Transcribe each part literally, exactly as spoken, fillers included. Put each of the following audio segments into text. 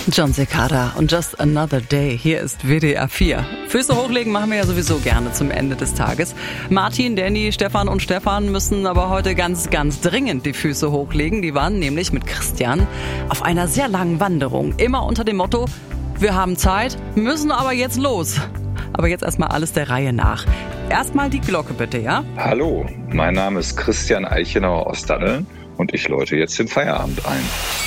Jon Secada und Just Another Day. Hier ist W D R vier. Füße hochlegen machen wir ja sowieso gerne zum Ende des Tages. Martin, Danny, Stefan und Stefan müssen aber heute ganz, ganz dringend die Füße hochlegen. Die waren nämlich mit Christian auf einer sehr langen Wanderung. Immer unter dem Motto, wir haben Zeit, müssen aber jetzt los. Aber jetzt erstmal alles der Reihe nach. Erstmal die Glocke bitte, ja? Hallo, mein Name ist Christian Eichenauer aus Datteln und ich läute jetzt den Feierabend ein.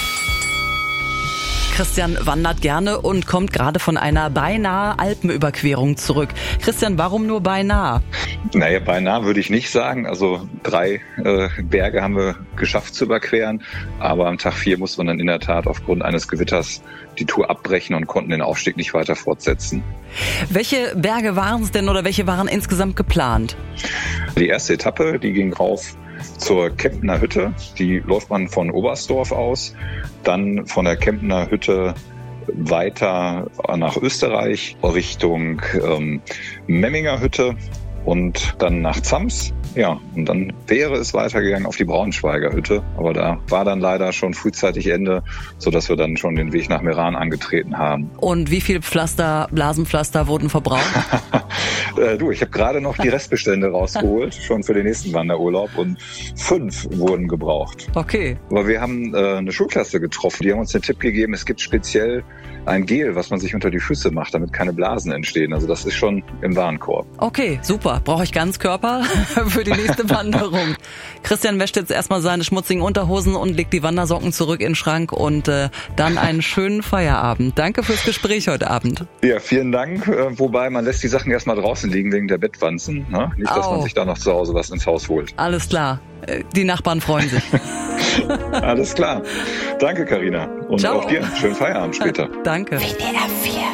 Christian wandert gerne und kommt gerade von einer beinahe Alpenüberquerung zurück. Christian, warum nur beinahe? Naja, beinahe würde ich nicht sagen. Also drei äh, Berge haben wir geschafft zu überqueren. Aber am Tag vier musste man dann in der Tat aufgrund eines Gewitters die Tour abbrechen und konnten den Aufstieg nicht weiter fortsetzen. Welche Berge waren es denn oder welche waren insgesamt geplant? Die erste Etappe, die ging rauf zur Kemptner Hütte. Die läuft man von Oberstdorf aus. Dann von der Kemptner Hütte weiter nach Österreich, Richtung ähm, Memminger Hütte und dann nach Zams. Ja, und dann wäre es weitergegangen auf die Braunschweiger Hütte. Aber da war dann leider schon frühzeitig Ende, sodass wir dann schon den Weg nach Meran angetreten haben. Und wie viel Pflaster, Blasenpflaster wurden verbraucht? äh, du, ich habe gerade noch die Restbestände rausgeholt, schon für den nächsten Wanderurlaub. Und fünf wurden gebraucht. Okay. Aber wir haben äh, eine Schulklasse getroffen. Die haben uns den Tipp gegeben, es gibt speziell ein Gel, was man sich unter die Füße macht, damit keine Blasen entstehen. Also das ist schon im Warenkorb. Okay, super. Brauche ich Ganzkörper für die nächste Wanderung. Christian wäscht jetzt erstmal seine schmutzigen Unterhosen und legt die Wandersocken zurück in den Schrank und äh, dann einen schönen Feierabend. Danke fürs Gespräch heute Abend. Ja, vielen Dank. Äh, wobei, man lässt die Sachen erstmal draußen liegen wegen der Bettwanzen. Ne? Nicht, dass Au. man sich da noch zu Hause was ins Haus holt. Alles klar. Die Nachbarn freuen sich. Alles klar. Danke, Carina. Und Ciao. auch dir. Schönen Feierabend später. Danke. W D R vier.